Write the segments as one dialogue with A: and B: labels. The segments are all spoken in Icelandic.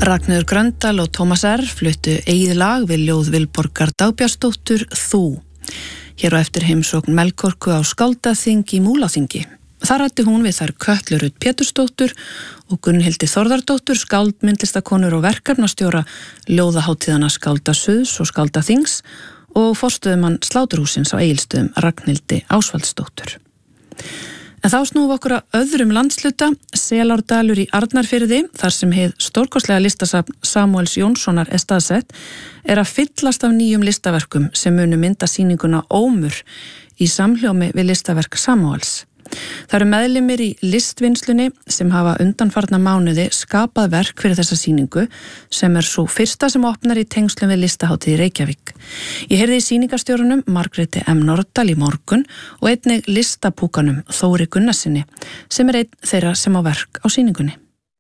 A: Ragnheiður Gröndal og Tómas R. fluttu eigið lag við ljóð Vilborgar Dagbjartsdóttur Þú. Hér á eftir heimsókn Melkorku á Skáldaþing í Múlaþingi. Þar ræddi hún við þær Kötlu Rut Pétursdóttur og Gunnhildi Þórðardóttur, skáldmyndlistakonur og verkefnastjóra ljóðahátíðanna Skáldasuðs og Skáldaþings og forstöðumann Sláturhússins á Egilsstöðum Ragnhildi Ásvaldsdóttur. En þá snúum við okkur að öðrum landsluta, Selárdalur í Arnarfirði, þar sem hið stórkostlega listasafn Samúels Jónssonar er staðsett, er að fyllast af nýjum listaverkum sem munu mynda sýninguna Ómur í samhljómi við listaverk Samúels. Það eru meðlimir í listvinnslunni sem hafa undanfarna mánuði skapað verk fyrir þessa sýningu sem er svo fyrsta sem opnar í tengslum við listahátíð í Reykjavík. Ég heyrði í sýningarstjórunum Margréti M. Nordal í morgun og einnig listapúkanum Þóri Gunnarsinni sem er einn þeirra sem á verk á sýningunni.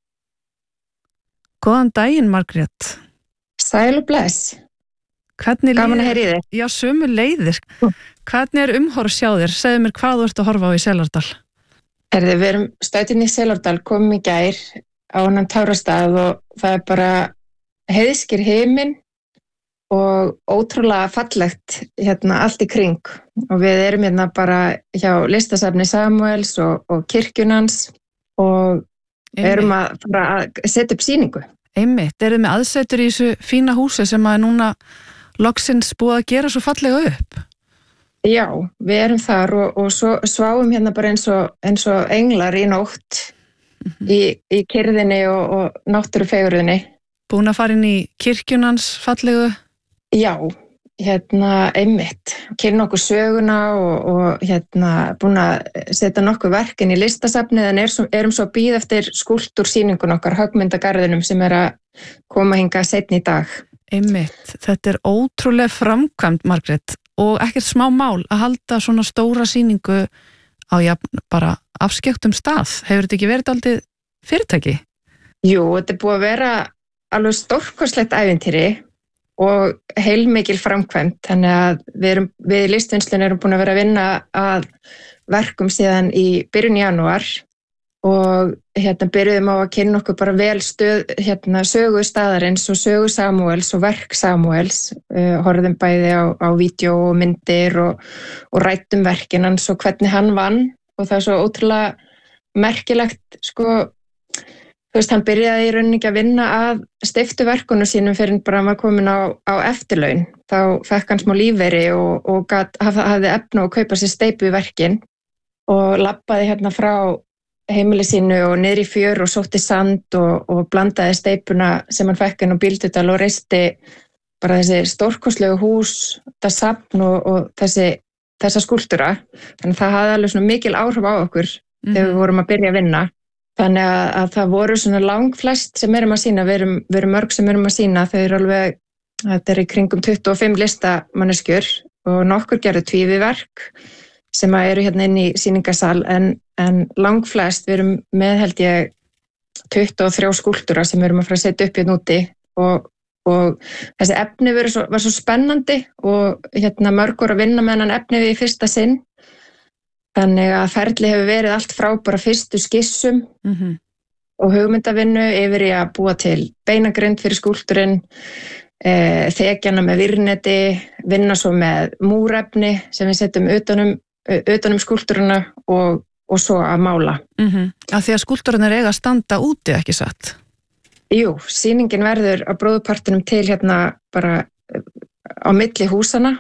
A: Góðan daginn, Margrét.
B: Sæl og bless.
A: Gaman að heyra í þér. Já, sömuleiðis. Hvernig er umhorf hjá þér? Segðu mér hvað þú ert að horfa á í Selárdal.
B: Við erum stöðin í Selárdal, komum í gær á annan Tárastað og það er bara heiðskir himinn og ótrúlega fallegt allt í kring. Og við erum bara hjá listasafni Samúels og kirkjunans og erum að fara að setja upp sýningu.
A: Einmitt, eruð með aðsetur í þessu fína húsi sem að núna loksins búið að gera svo fallega upp?
B: Já, við erum þar og svo sváum bara eins og englar í nótt í kyrrðinni og náttúrufegurðinni.
A: Búin að fara inn í kirkjunans fallegu?
B: Já, einmitt. Kynna okkur söguna og búin að setja nokkuð verkin í listasafnið en erum svo að bíða eftir skúlptúrsýningun okkar Höggmyndagarðinum sem er að koma hingað seinni í dag.
A: Einmitt, þetta er ótrúlega framkvæmt, Margrét, og ekkert smá mál að halda svona stóra sýningu á bara afskekktum stað. Hefur þetta ekki verið dálítið fyrirtæki?
B: Jú, þetta er búið að vera alveg stórkostlegt ævintýri og heilmikil framkvæmt, þannig að við í listvinnslunni erum búin að vera að vinna að verkum síðan í byrjun janúar og byrjuðum á að kynna okkur bara vel sögu staðarins og sögu Samúels og verk Samúels, horfðum bæði á vídeó og myndir og ræddum verkin hans og hvernig hann vann og það er svo ótrúlega merkilegt hann byrjaði í rauninni ekki að vinna að stiftu verkunum sínum fyrir bara hann var komin á eftirlaun, þá fekk hann smá lífeyri og hafði efni að kaupa sér steypu í verkin og labbaði frá heimili sínu og niður í fjör og sótti sand og blandaði steipuna sem hann fekk inn á Bíldudal og reisti bara þessi stórkostlegu hús, þetta safn og þessa skúlptúra. Þannig að það hafði alveg svona mikil áhrif á okkur þegar við vorum að byrja að vinna. Þannig að það voru svona langflest sem erum að sýna, við erum mörg sem erum að sýna, þau eru alveg, þetta er í kringum 25 listamanneskjur og nokkur gerðu tvíviverk sem eru inn í sýningasal en langflest við erum með held ég 23 skúlptúra sem við erum að fara að setja upp úti og þessi efni var svo spennandi og mörg voru að vinna með hennan efni við í fyrsta sinn þannig að ferli hefur verið allt frá bara fyrstu skissum og hugmyndavinnu yfir í að búa til beinagrind fyrir skúlptúrin, þekjana með virneti, vinna svo með múrefni sem við setjum utanum skúlptúruna og svo að mála.
A: Af því að skúlptúrarnir eiga að standa úti, ekki satt?
B: Jú, sýningin verður á bróðurpartinum til bara á milli húsana,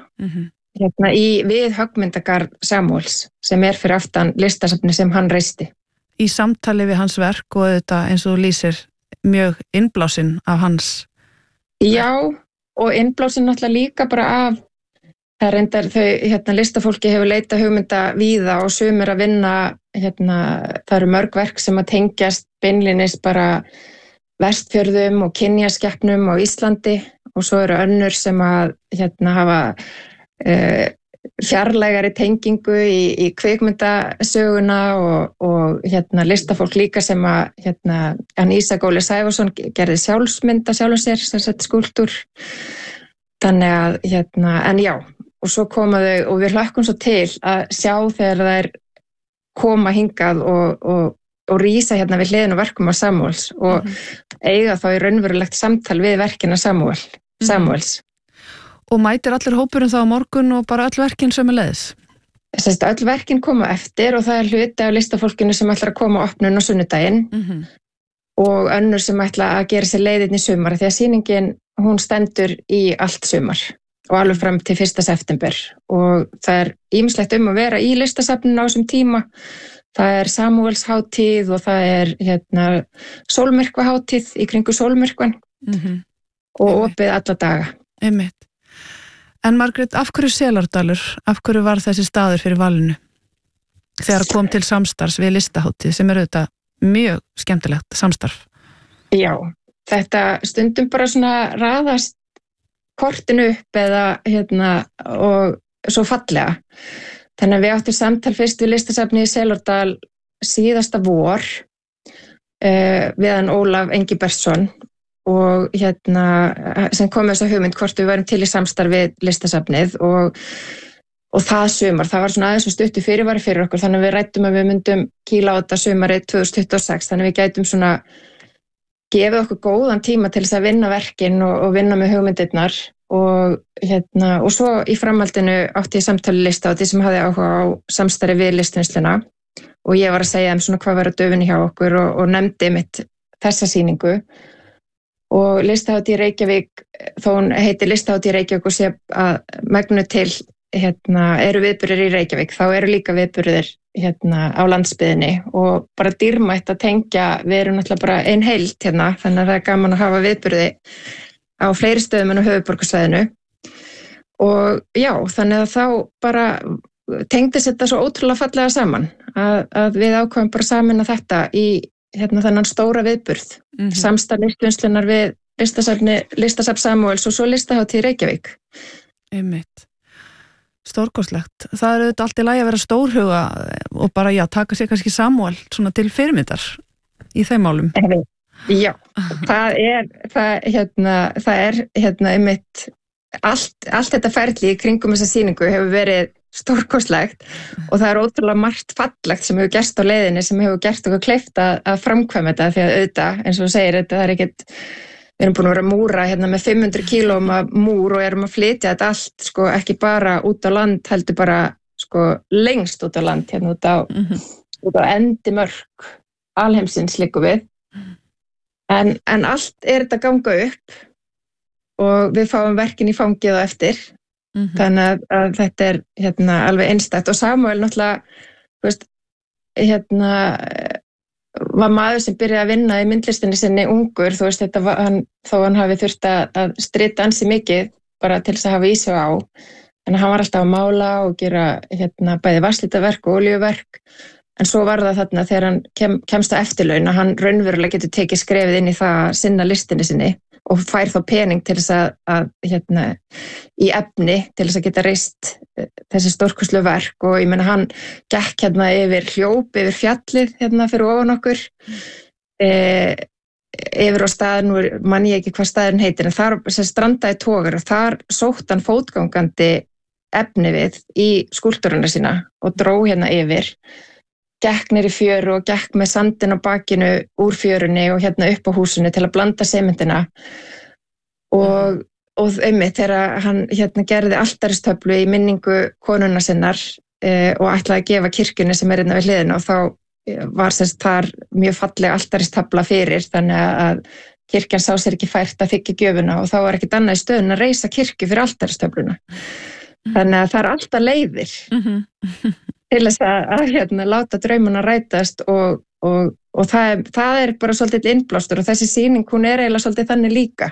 B: við Höggmyndagarð Samúels sem er fyrir aftan listasafni sem hann reisti.
A: Í samtali við hans verk og þetta eins og þú lýsir mjög innblásinn af hans verk.
B: Já, og innblásinn náttúrulega líka bara af það er reyndar þau, listafólki hefur leitað hugmynda víða og sumir að vinna, það eru mörg verk sem að tengjast beinlinis bara Vestfjörðum og kynjaskeppnum á Íslandi og svo eru önnur sem að hafa fjarlægari tengingu í kvikmyndasöguna og listafólk líka sem að hann Ísak Óli Sævarsson gerði sjálfsmynda sjálfum sér sem sett skúlptúr. Þannig að, en já, og svo koma þau og við hlökkum svo til að sjá þegar þær koma hingað og og rísa hérna við hliðin og verkum á Samúels og eiga þá í raunverulegt samtal við verkina Samúels.
A: Og mætir allir hópurinn þá á morgun og bara öll verkin sömuleiðis?
B: Þess að öll verkin koma eftir og það hluti af listafólkinu sem ætlar að koma á opnun á sunnudaginn og önnur sem ætla að gera sér leiðinn í sumar því að sýningin, hún stendur í allt sumar og alveg fram til 1. september og það ýmislegt að vera í listasafninu á þessum tíma. Það Samúelshátíð og það sólmyrkvahátíð í kringu sólmyrkvan og opið alla daga.
A: Einmitt. En Margrét, af hverju Selárdalur? Af hverju var þessi staður fyrir valinu? Þegar kom til samstarfs við listahátíð sem auðvitað mjög skemmtilegt samstarf.
B: Já, þetta stundum bara svona raðast kortinu upp eða og svo fallega. Þannig að við áttum samtal fyrst við listasafni í Selárdal síðasta vor við hann Ólaf Engibertsson og sem kom þess að hugmynd hvort við varum til í samstarfið listasafnið og það sumar, það var svona aðeins stuttu fyrirvari fyrir okkur þannig að við ræddum að við myndum kýla á þetta sumarið 2026 þannig að við gætum svona gefið okkur góðan tíma til þess að vinna verkin og vinna með hugmyndirnar og svo í framhaldinu átti ég samtali listahátíð sem hafði áhuga á samstarfi við listvinnsluna og ég var að segja þeim svona hvað var að döfunni hjá okkur og nefndi mitt þessa sýningu og listahátíð í Reykjavík, þó hún heitir listahátíð í Reykjavík og sé að megnu til eru viðburðir í Reykjavík, þá eru líka viðburðir á landsbyggðinni og bara dýrmætt að tengja, við erum náttúrulega bara ein heild þannig að það gaman að hafa viðburði á fleiri stöðum en á höfuðborgarsvæðinu og já, þannig að þá bara tengdist þetta svo ótrúlega fallega saman að við ákvæmum bara saman að þetta í þennan stóra viðburð samstarf listvinnslunar við listasafn Samúels og svo listahátíð í Reykjavík.
A: Einmitt. Stórkostlegt. Það auðvitað allt í lagi að vera stórhuga og bara taka sér kannski Samúel svona til fyrirmyndar í þeim málum.
B: Já, það er einmitt allt þetta ferli í kringum þessa sýningu hefur verið stórkostlegt og það er ótrúlega margt fallegt sem hefur gerst á leiðinni sem hefur gert okkur kleift að framkvæma þetta því að auðvitað, eins og þú segir, þetta er ekkert við erum búin að vera að múra með 500 kílóum af múr og erum að flytja þetta allt ekki bara út á land heldur bara lengst út á land út á endimörk alheimsins liggur við en allt er þetta ganga upp og við fáum verkin í fangið og eftir þannig að þetta er alveg einstakt og Samúel náttúrulega var maður sem byrjaði að vinna í myndlistinni sinni ungur þó hann hafi þurft að strita ansi mikið bara til þess að hafa í sig á en hann var alltaf að mála og gera bæði vatnslitaverk og olíuverk en svo var það þarna þegar hann kemst á eftirlaun að hann raunverulega getur tekið skrefið inn í það að sinna listinni sinni og fær þá pening til þess að í efni til þess að geta reist þessi stórkostlu verk og ég meina hann gekk yfir hljóp yfir fjallið fyrir ofan okkur yfir á staðin, nú man ég ekki hvað staðin heitir en þar strandaði togar og þar sótt hann fótgangandi efni við í skúlptúruna sína og dró yfir gekk niður í fjöru og gekk með sandin á bakinu úr fjörunni og upp á húsinu til að blanda sementina og einmitt þegar hann gerði altaristöflu í minningu konunnar sinnar og ætlaði að gefa kirkjunni sem er við hliðina og þá var þar mjög falleg altaristöfla fyrir þannig að kirkjan sá sér ekki fært að þiggja gjöfuna og þá var ekkert annað í stöðun að reisa kirkju fyrir altaristöfluna þannig að það er alltaf leiðir til þess að láta draumana rætast og það er bara svolítið innblástur og þessi sýning hún er eiginlega svolítið þannig líka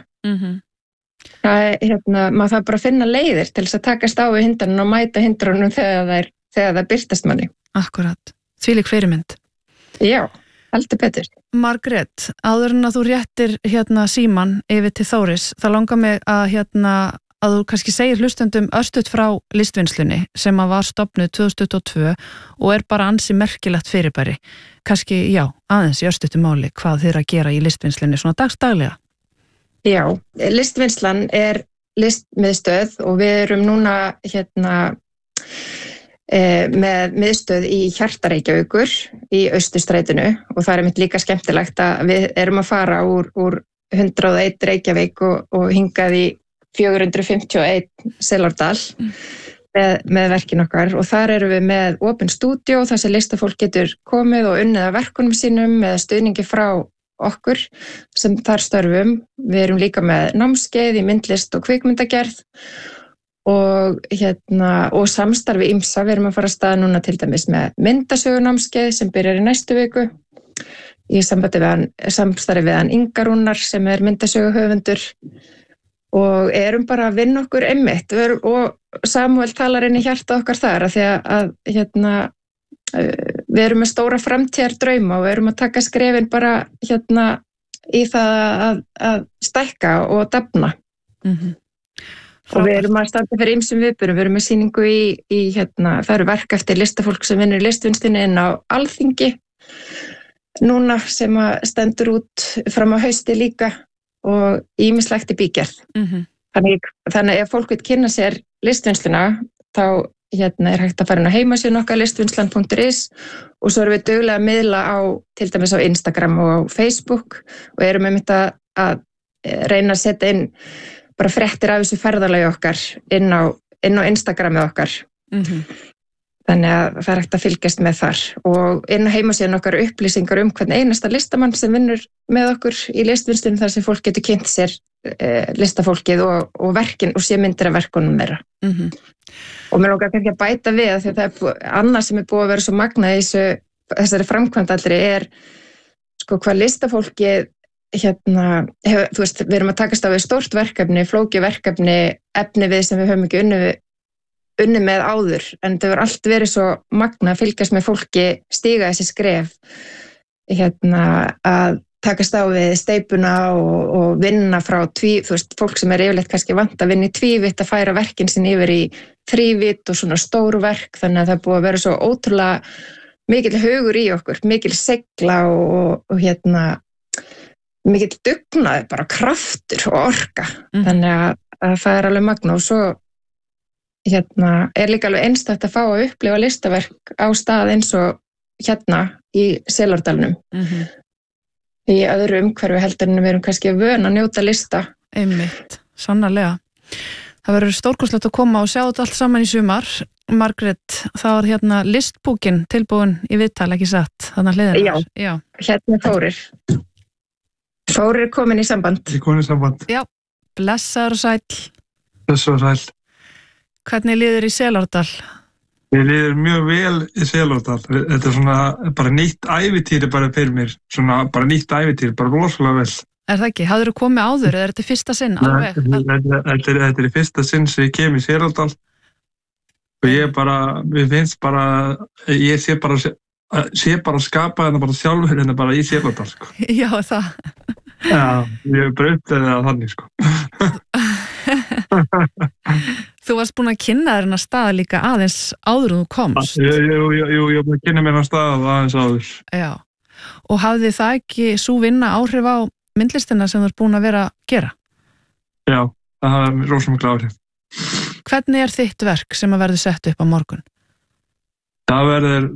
B: maður þarf bara að finna leiðir til þess að takast á við hindrunum og mæta hindrunum þegar það birtast manni.
A: Akkurat, þvílík fyrirmynd.
B: Já, heldur betur.
A: Margrét, áður en að þú réttir síman yfir til Þóris, það langar mig að að þú kannski segir hlustendum örstutt frá listvinnslunni sem að var stofnuð 2022 og er bara ansi merkilegt fyrirbæri. Kannski, já, aðeins í örstuttu máli hvað þið að gera í listvinnslunni svona dagstaglega?
B: Já, listvinnslan er listmiðstöð og við erum núna með miðstöð í hjarta Reykjavíkur í Austurstrætinu og það einmitt líka skemmtilegt að við erum að fara úr 101 Reykjavík og hingað í 451 Selárdal með verkin okkar og þar erum við með opin stúdíó þar sem listafólk getur komið og unnið að verkunum sínum með stuðningi frá okkur sem þar störfum. Við erum líka með námskeið í myndlist og kvikmyndagerð og samstarfi ýmsa. Við erum að fara að staða núna til dæmis með myndasögunámskeið sem byrjar í næstu viku í samstarfi við hann Inga Rúnar sem myndasöguhöfundur og erum bara að vinna okkur einmitt og Samúel talar inn í hjarta okkar þar að því að við erum með stóra framtíðardrauma og við erum að taka skrefin bara í það að stækka og dafna. Og við erum að standa fyrir ýmsum viðburðum, við erum með sýningu í það eru verk eftir listafólk sem vinnur í listvinnstunni inn á Alþingi núna sem stendur út fram á hausti líka og ýmislegt í bígerð. Þannig ef fólk vil kynna sér listvinnsluna þá er hægt að fara inn á heimasíðuna okkar listvinnslan.is og svo erum við duglega að miðla á til dæmis á Instagram og á Facebook og erum einmitt að reyna að setja inn bara fréttir af þessu ferðalagi okkar inn á Instagramið okkar. Þannig að það er hægt að fylgjast með þar og inn á heimasíðan okkar upplýsingar hvern einasta listamann sem vinnur með okkur í listvinnslunum þar sem fólk getur kynnt sér listafólkið og verkin og sé myndir af verkunum þeirra. Og mér langar kannski að bæta við að því að það annað sem búið að vera svo magnað í þessari framkvæmd allri hvað listafólkið þú veist, við erum að takast á við stórt verkefni, flókið verkefni, efni við sem við höfum ekki unnið með áður, en það hefur allt verið svo magnað að fylgjast með fólki stíga þessi skref að takast á við steipuna og vinna frá þú veist, fólk sem yfirleitt kannski vant að vinna í tvívitt að færa verkin sín yfir í þrívitt og svona stór verk, þannig að það er búið að vera svo ótrúlega mikill hugur í okkur, mikill segla og mikill dugnaður, bara kraftur og orka. Þannig að það er alveg magna og svo er líka alveg einstakt að fá að upplifa listaverk á stað eins og í Selárdalnum. Í öðru umhverfi heldur en við erum kannski vön að njóta lista.
A: Einmitt, sannarlega. Það verður stórkostlegt að koma og sjá þetta allt saman í sumar. Margrét, þá er listbókin tilbúin í viðtal, ekki satt? Þannig að hliðina.
B: Já, Þórir. Þórir er komin í samband.
C: Ég er komin í samband.
A: Já, blessaður og sæll.
C: Blessaður og sæll.
A: Hvernig líður í Selárdal?
C: Ég líður mjög vel í Selárdal. Þetta er svona bara nýtt ævintýri bara fyrir mér. Svona bara nýtt ævintýri, bara rosalega vel.
A: Er það ekki? Hafðirðu komið áður eða er þetta fyrsta sinn?
C: Þetta er fyrsta sinn sem ég kem í Selárdal. Og ég finnst bara, ég sé bara skapa þetta bara sjálfur en bara í Selárdal, sko.
A: Já, það.
C: Já, ég hef bara upplegað það þannig, sko.
A: Þú varst búin að kynna þér hennar stað líka aðeins áður en þú komst.
C: Jú, ég var búin að kynna mér hennar stað aðeins áður.
A: Já, og hafði það ekki sú vinna áhrif á myndlistina sem þú ert búin að vera að gera? Já,
C: það hafði rosa mikla áhrif.
A: Hvernig er þitt verk sem að verður sett upp á morgun?
C: Það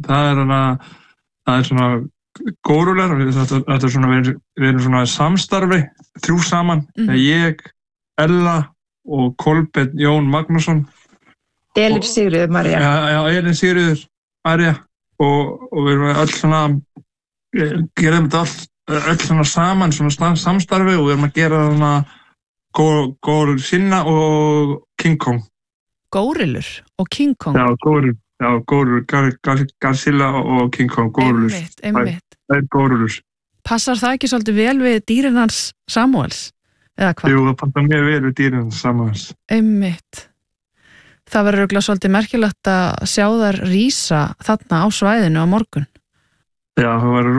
C: er svona górulegar, þetta er svona, við erum svona samstarfi, 3 saman, ég, Ella og Kolbeinn Jón Magnússon.
B: Elín Sigríður María.
C: Já, Elín Sigríður María og við erum öll svona, gerum þetta öll svona saman, svona samstarfi og við erum að gera svona Góril Sinna og King Kong.
A: Górilur og King Kong?
C: Já, Góril, Godzilla og King Kong, górilur.
A: Einmitt.
C: Það er górilur.
A: Passar það ekki svolítið vel við dýrin hans Samúels? Eða hvað?
C: Jú, það passar mjög vel við dýrin hans Samúels.
A: Einmitt. Það verður örugglega svolítið merkilegt að sjá þær rísa þarna á svæðinu á morgun.
C: Já, það verður